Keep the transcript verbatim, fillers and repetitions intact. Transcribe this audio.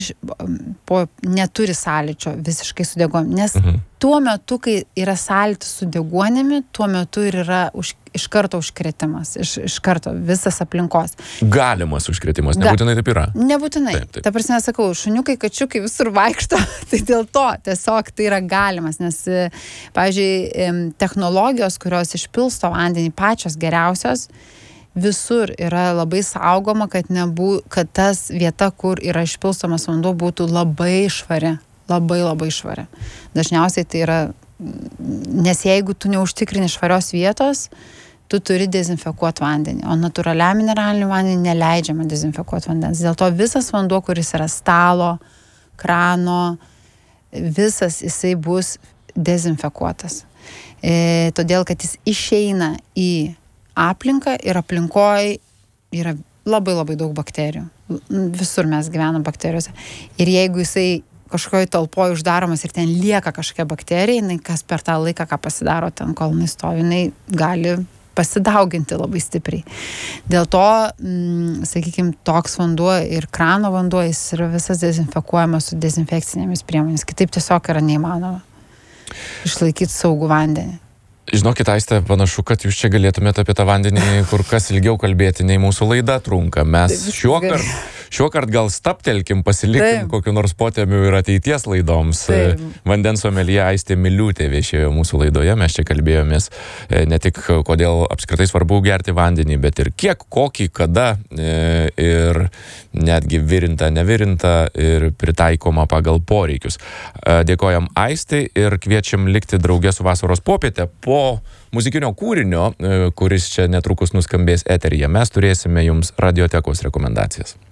po, neturi sąlyčio visiškai su deguonimi, nes mhm. tuo metu, kai yra sąlytis su deguonimi, tuo metu ir yra už, iš karto užkrėtimas, iš, iš karto visas aplinkos. Galimas užkrėtimas, nebūtinai taip yra. Nebūtinai. Taip, taip. Ta prasme, sakau, šuniukai, kačiukai visur vaikšto, tai dėl to tiesiog tai yra galimas, nes, pavyzdžiui, technologijos, kurios išpilsto vandenį pačios geriausios, visur yra labai saugoma, kad, nebū, kad tas vieta, kur yra išpilstomas vanduo, būtų labai švari. Labai labai švari. Dažniausiai tai yra, nes jeigu tu neužtikrini švarios vietos, tu turi dezinfekuoti vandenį, o natūraliam mineraliniu vandenį neleidžiama dezinfekuoti vandens. Dėl to visas vanduo, kuris yra stalo, krano, visas jisai bus dezinfekuotas. E, todėl, kad jis išeina į aplinką ir aplinkoje yra labai labai daug bakterijų. Visur mes gyvenam bakterijose. Ir jeigu jisai kažkoje talpoje uždaromas ir ten lieka kažkokia bakterija, jinai kas per tą laiką, ką pasidaro ten, kol jinai stovi, jinai gali pasidauginti labai stipriai. Dėl to, mm, sakykime, toks vanduo ir krano vanduo, jis yra visas dezinfekuojamas su dezinfekcinėmis priemonėmis. Kitaip tiesiog yra neįmanoma išlaikyti saugų vandenį. Žinokit, Aiste, panašu, kad jūs čia galėtumėte apie tą vandenį kur kas ilgiau kalbėti, nei mūsų laida trunka. Mes šiuokart, šiuokart gal staptelkim, pasilikim kokiu nors potemiu ir ateities laidoms. Taip. Vandens someljė Aistė Miliūtė viešėjo mūsų laidoje. Mes čia kalbėjomės ne tik kodėl apskritai svarbu gerti vandenį, bet ir kiek, kokį, kada ir netgi virinta, nevirinta ir pritaikoma pagal poreikius. Dėkojam Aistei ir kviečiam likti drauge su Vasaros popiete. Po muzikinio kūrinio, kuris čia netrukus nuskambės eteryje, mes turėsime jums radiotekos rekomendacijas.